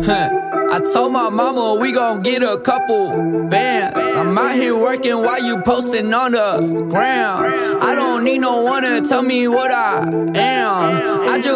I told my mama we gon' get a couple bands. I'm out here working while you posting on the ground. I don't need no one to tell me what I am. I just